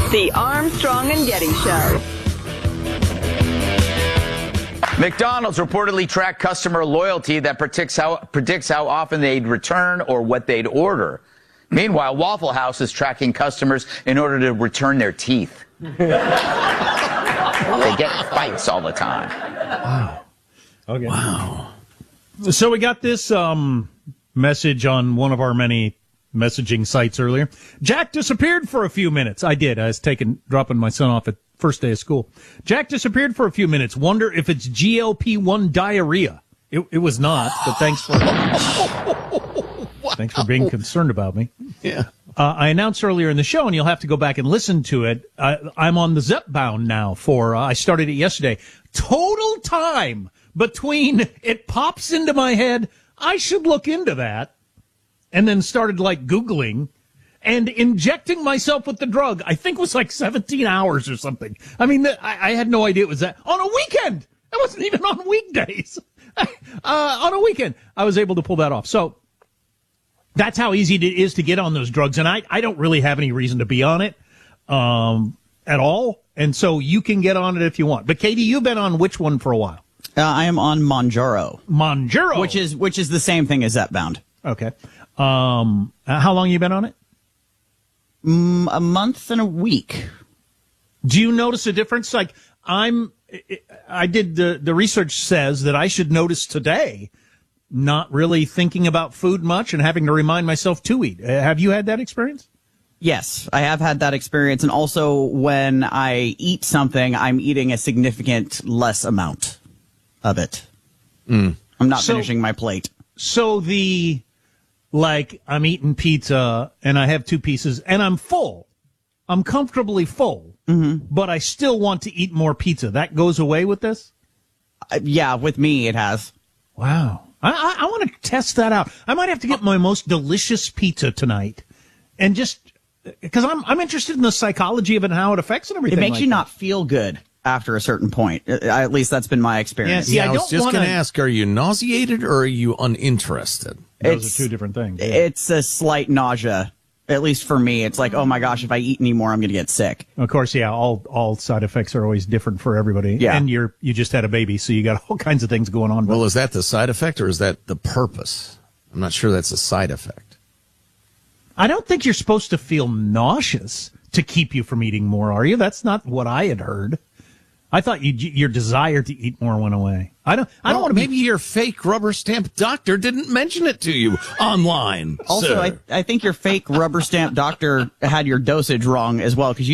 The Armstrong and Getty Show. McDonald's reportedly tracked customer loyalty that predicts how often they'd return or what they'd order. Meanwhile, Waffle House is tracking customers in order to return their teeth. They get fights all the time. Wow. Okay. Wow. So we got this message on one of our many messaging sites earlier. Jack disappeared for a few minutes. I did. I was dropping my son off at first day of school. Jack disappeared for a few minutes. Wonder if it's GLP-1 diarrhea. It was not, but thanks for being concerned about me. Yeah. I announced earlier in the show, and you'll have to go back and listen to it. I'm on the Zepbound now I started it yesterday. Total time between it pops into my head, I should look into that, and then started Googling and injecting myself with the drug. I think it was 17 hours or something. I mean, I had no idea it was that. On a weekend! It wasn't even on weekdays. On a weekend, I was able to pull that off. So that's how easy it is to get on those drugs. And I don't really have any reason to be on it at all. And so you can get on it if you want. But Katie, you've been on which one for a while? I am on Mounjaro. Mounjaro? Which is the same thing as Zepbound. Okay. How long you been on it? A month and a week. Do you notice a difference? I did the research says that I should notice today not really thinking about food much and having to remind myself to eat. Have you had that experience? Yes, I have had that experience. And also when I eat something, I'm eating a significant less amount of it. I'm not finishing my plate. So I'm eating pizza and I have 2 pieces and I'm full. I'm comfortably full, but I still want to eat more pizza. That goes away with this? Yeah, with me it has. Wow. I want to test that out. I might have to get my most delicious pizza tonight and just because I'm interested in the psychology of it and how it affects and everything. It makes you not feel good after a certain point. At least that's been my experience. I was just going to ask, are you nauseated or are you uninterested? Those are 2 different things. Yeah. It's a slight nausea. At least for me, it's oh my gosh, if I eat any more, I'm going to get sick. Of course, yeah, all side effects are always different for everybody. Yeah. And you just had a baby, so you got all kinds of things going on. Well, is that the side effect or is that the purpose? I'm not sure that's a side effect. I don't think you're supposed to feel nauseous to keep you from eating more, are you? That's not what I had heard. I thought your desire to eat more went away. I don't want to. Maybe your fake rubber stamp doctor didn't mention it to you online. Also, I think your fake rubber stamp doctor had your dosage wrong as well, because